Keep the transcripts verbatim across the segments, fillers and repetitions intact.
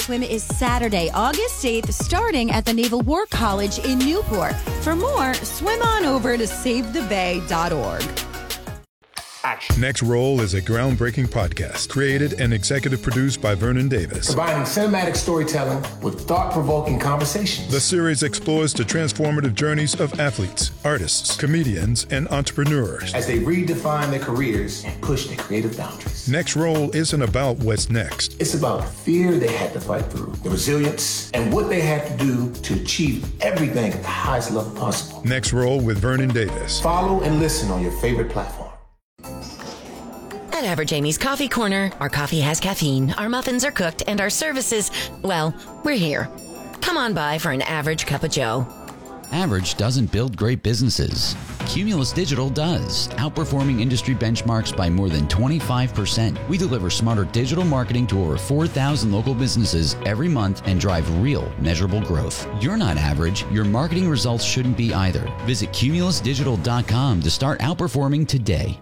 Swim is Saturday, August eighth, starting at the Naval War College in Newport. For more, swim on over to save the bay dot org. Next Roll is a groundbreaking podcast created and executive produced by Vernon Davis. Combining cinematic storytelling with thought-provoking conversations. The series explores the transformative journeys of athletes, artists, comedians, and entrepreneurs as they redefine their careers and push their creative boundaries. Next Roll isn't about what's next. It's about the fear they had to fight through, the resilience, and what they had to do to achieve everything at the highest level possible. Next Roll with Vernon Davis. Follow and listen on your favorite platform. At Average Amy's Coffee Corner, our coffee has caffeine, our muffins are cooked, and our services, well, we're here. Come on by for an average cup of joe. Average doesn't build great businesses. Cumulus Digital does, outperforming industry benchmarks by more than twenty-five percent. We deliver smarter digital marketing to over four thousand local businesses every month and drive real, measurable growth. You're not average. Your marketing results shouldn't be either. Visit cumulus digital dot com to start outperforming today.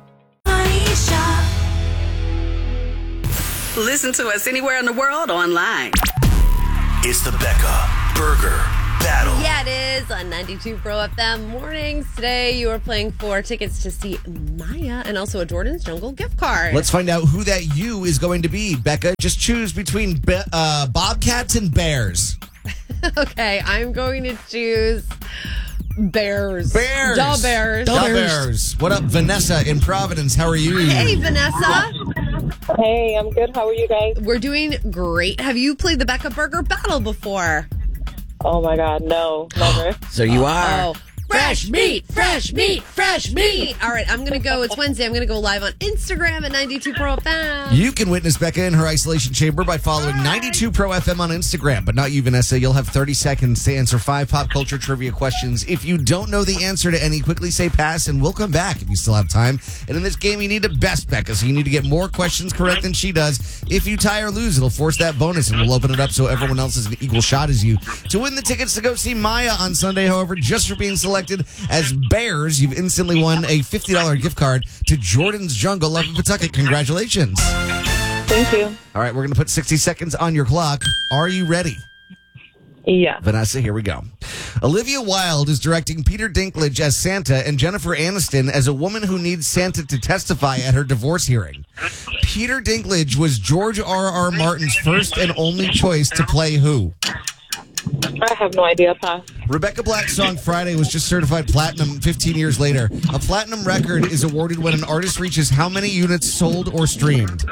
Listen to us anywhere in the world online. It's the Becca Burger Battle. Yeah, it is on ninety-two Pro F M mornings. Today you are playing for tickets to see Maya and also a Jordan's Jungle gift card. Let's find out who that you is going to be, Becca. Just choose between be- uh, bobcats and bears. Okay, I'm going to choose bears. Bears. Da bears. Da bears. What up, Vanessa in Providence? How are you? Hey, Vanessa. Hey, I'm good. How are you guys? We're doing great. Have you played the Becca Burger Battle before? Oh my God, no, never. So you are. Oh. Fresh meat, fresh meat, fresh meat. All right, I'm going to go. It's Wednesday. I'm going to go live on Instagram at ninety-two Pro F M. You can witness Becca in her isolation chamber by following ninety-two Pro F M on Instagram. But not you, Vanessa. You'll have thirty seconds to answer five pop culture trivia questions. If you don't know the answer to any, quickly say pass, and we'll come back if you still have time. And in this game, you need to best Becca, so you need to get more questions correct than she does. If you tie or lose, it'll force that bonus, and we'll open it up so everyone else has an equal shot as you to win the tickets to go see Maya on Sunday. However, just for being selected as bears, you've instantly won a fifty dollars gift card to Jordan's Jungle up in Pawtucket. Congratulations. Thank you. All right, we're going to put sixty seconds on your clock. Are you ready? Yeah. Vanessa, here we go. Olivia Wilde is directing Peter Dinklage as Santa and Jennifer Aniston as a woman who needs Santa to testify at her divorce hearing. Peter Dinklage was George R. R. Martin's first and only choice to play who? I have no idea, pass. Rebecca Black's song Friday was just certified platinum fifteen years later. A platinum record is awarded when an artist reaches how many units sold or streamed?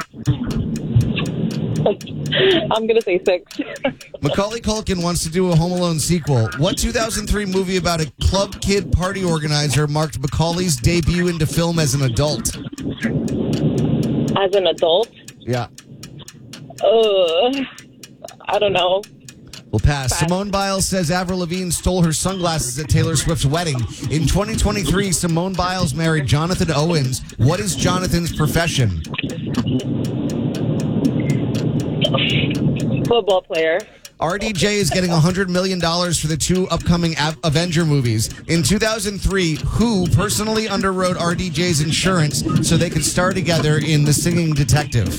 I'm going to say six. Macaulay Culkin wants to do a Home Alone sequel. What two thousand three movie about a club kid party organizer marked Macaulay's debut into film as an adult? As an adult? Yeah. Uh, I don't know. We'll pass. Simone Biles says Avril Lavigne stole her sunglasses at Taylor Swift's wedding. In twenty twenty-three, Simone Biles married Jonathan Owens. What is Jonathan's profession? Football player. R D J is getting one hundred million dollars for the two upcoming Av- Avenger movies. In two thousand three, who personally underwrote R D J's insurance so they could star together in The Singing Detective?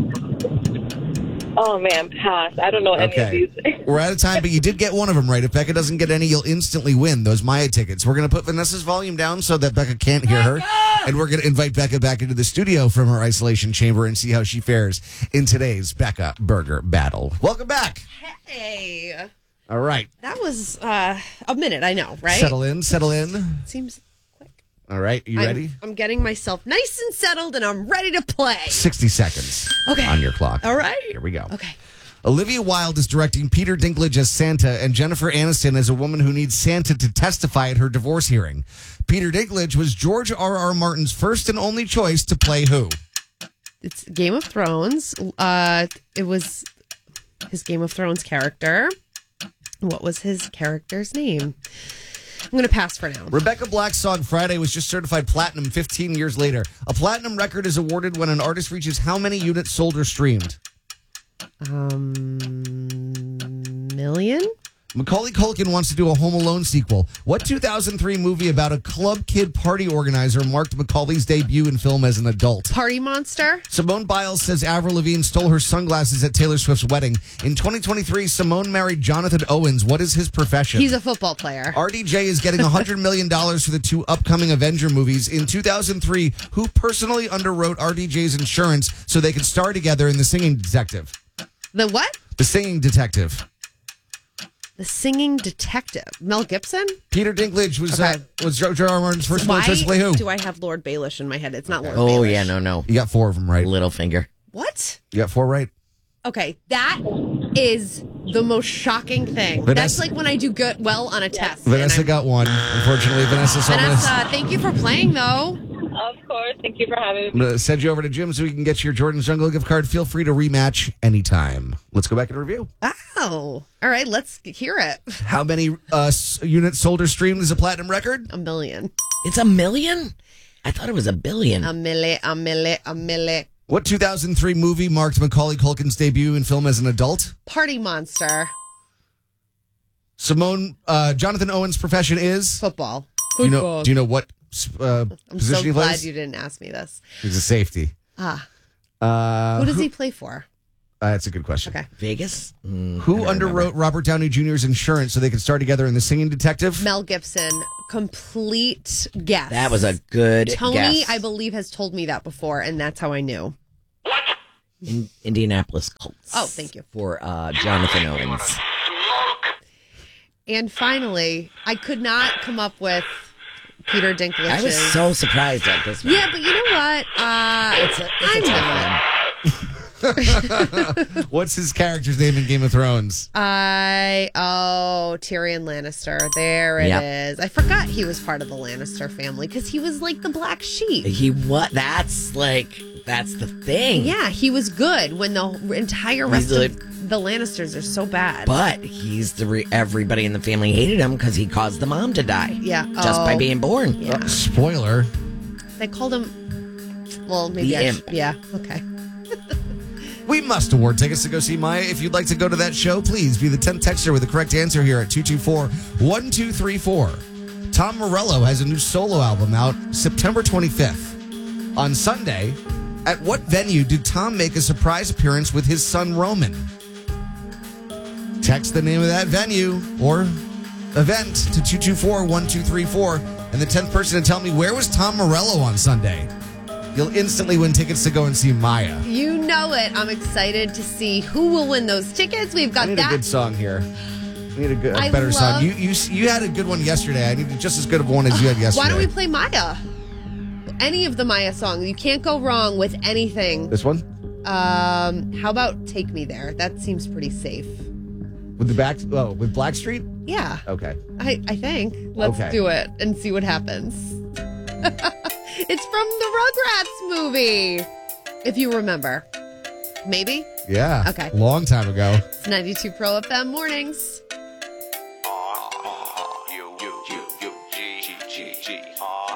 Oh, man, pass. I don't know any Okay. of these. We're out of time, but you did get one of them right. If Becca doesn't get any, you'll instantly win those Maya tickets. We're going to put Vanessa's volume down so that Becca can't hear her. And we're going to invite Becca back into the studio from her isolation chamber and see how she fares in today's Becca Burger Battle. Welcome back. Hey. All right. That was uh, a minute, I know, right? Settle in, settle in. Seems All right, you I'm, ready? I'm getting myself nice and settled, and I'm ready to play. sixty seconds Okay. on your clock. All right. Here we go. Okay. Olivia Wilde is directing Peter Dinklage as Santa and Jennifer Aniston as a woman who needs Santa to testify at her divorce hearing. Peter Dinklage was George R. R. Martin's first and only choice to play who? It's Game of Thrones. Uh, it was his Game of Thrones character. What was his character's name? I'm going to pass for now. Rebecca Black's song Friday was just certified platinum fifteen years later. A platinum record is awarded when an artist reaches how many units sold or streamed? Um, million? Macaulay Culkin wants to do a Home Alone sequel. What two thousand three movie about a club kid party organizer marked Macaulay's debut in film as an adult? Party Monster. Simone Biles says Avril Lavigne stole her sunglasses at Taylor Swift's wedding. In twenty twenty-three, Simone married Jonathan Owens. What is his profession? He's a football player. R D J is getting one hundred million dollars for the two upcoming Avenger movies. In two thousand three, who personally underwrote R D J's insurance so they could star together in The Singing Detective? The what? The Singing Detective. The Singing Detective. Mel Gibson? Peter Dinklage was Okay. uh, was George R. R. Martin's first Why one. Choice to play who? do I have Lord Baelish in my head? It's not Lord Oh, Baelish. yeah, no, no. You got four of them right. Littlefinger. What? You got four right. Okay, that is the most shocking thing. Vanessa- That's like when I do good well on a test. and Vanessa I'm- got one. Unfortunately, Vanessa saw this. Vanessa, thank you for playing, though. Of course. Thank you for having I'm me. going to send you over to Jim so we can get your Jordan's Jungle gift card. Feel free to rematch anytime. Let's go back and review. Oh, all right, let's hear it. How many uh, s- units sold or streamed is a platinum record? A million. It's a million? I thought it was a billion. A milli, a milli, a milli. What two thousand three movie marked Macaulay Culkin's debut in film as an adult? Party Monster. Simone, uh, Jonathan Owens' profession is? Football. Do you know, do you know what uh, I'm position so he glad plays? you didn't ask me this. He's a safety. Ah, Uh, who does he play for? Uh, that's a good question. Okay. Vegas? Mm, Who I don't underwrote remember. Robert Downey Junior's insurance so they could star together in The Singing Detective? Mel Gibson. Complete guess. That was a good Tony, guess. I believe, has told me that before, and that's how I knew. In Indianapolis Colts. Oh, thank you. For uh, Jonathan Owens. And finally, I could not come up with Peter Dinklage's. I was so surprised at this one. Yeah, but you know what? Uh, It's a, it's a I'm tough not. one. What's his character's name in Game of Thrones? I oh Tyrion Lannister. There it is. Yep. I forgot he was part of the Lannister family because he was like the black sheep. He what? That's like that's the thing. Yeah, he was good when the entire rest He's of the Lannisters are so bad. But he's the re- everybody in the family hated him because he caused the mom to die. Yeah, just oh, by being born. Yeah. Uh, spoiler. They called him. Well, maybe The I imp. should, yeah. Okay. We must award tickets to go see Maya. If you'd like to go to that show, please be the tenth texter with the correct answer here at two two four, one two three four. Tom Morello has a new solo album out September twenty-fifth. On Sunday, at what venue did Tom make a surprise appearance with his son Roman? Text the name of that venue or event to two two four, one two three four, and the tenth person to tell me where was Tom Morello on Sunday. You'll instantly win tickets to go and see Maya. You know it. I'm excited to see who will win those tickets. We've I got need that. a good song here. We need a, good, a I better love- song. You, you you had a good one yesterday. I need just as good of one as you had yesterday. Why don't we play Maya? Any of the Maya songs. You can't go wrong with anything. This one Um, how about Take Me There? That seems pretty safe. with the back? Oh, with Blackstreet. Yeah, Okay. I, I think. Let's Okay. do it and see what happens. It's from the Rugrats movie, if you remember. Maybe? Yeah. Okay. Long time ago. It's ninety-two Pro F M mornings. You, you, you, you, G, G, G, G.